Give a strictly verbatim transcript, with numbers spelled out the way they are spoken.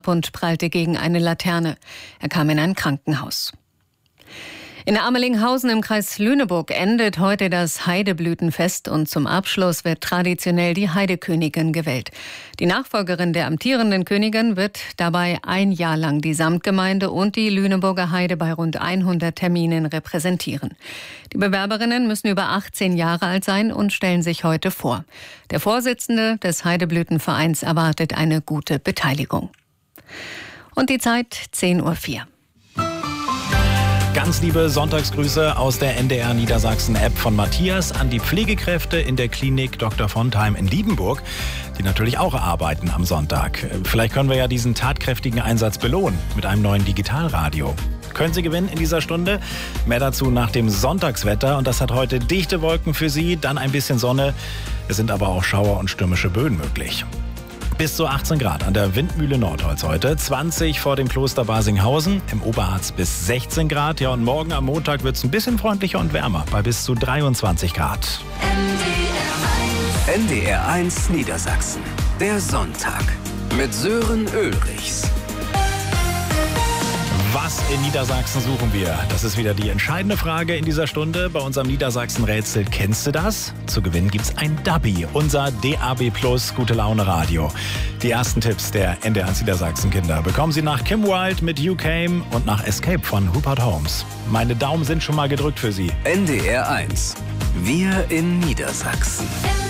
ab und prallte gegen eine Laterne. Er kam in ein Krankenhaus. In Amelinghausen im Kreis Lüneburg endet heute das Heideblütenfest und zum Abschluss wird traditionell die Heidekönigin gewählt. Die Nachfolgerin der amtierenden Königin wird dabei ein Jahr lang die Samtgemeinde und die Lüneburger Heide bei rund hundert Terminen repräsentieren. Die Bewerberinnen müssen über achtzehn Jahre alt sein und stellen sich heute vor. Der Vorsitzende des Heideblütenvereins erwartet eine gute Beteiligung. Und die Zeit zehn Uhr vier. Ganz liebe Sonntagsgrüße aus der N D R Niedersachsen-App von Matthias an die Pflegekräfte in der Klinik Doktor Fontheim in Liebenburg, die natürlich auch arbeiten am Sonntag. Vielleicht können wir ja diesen tatkräftigen Einsatz belohnen mit einem neuen Digitalradio. Können Sie gewinnen in dieser Stunde? Mehr dazu nach dem Sonntagswetter. Und das hat heute dichte Wolken für Sie, dann ein bisschen Sonne. Es sind aber auch Schauer und stürmische Böen möglich. Bis zu achtzehn Grad an der Windmühle Nordholz heute, zwanzig vor dem Kloster Basinghausen, im Oberharz bis sechzehn Grad. Ja, und morgen am Montag wird es ein bisschen freundlicher und wärmer, bei bis zu dreiundzwanzig Grad. N D R eins Niedersachsen, der Sonntag mit Sören Ulrichs. Was in Niedersachsen suchen wir? Das ist wieder die entscheidende Frage in dieser Stunde bei unserem Niedersachsen-Rätsel. Kennst du das? Zu gewinnen gibt's ein Dubby, unser D A B Plus Gute Laune Radio. Die ersten Tipps der N D R eins Niedersachsen-Kinder bekommen Sie nach Kim Wilde mit You Came und nach Escape von Rupert Holmes. Meine Daumen sind schon mal gedrückt für Sie. N D R eins. Wir in Niedersachsen.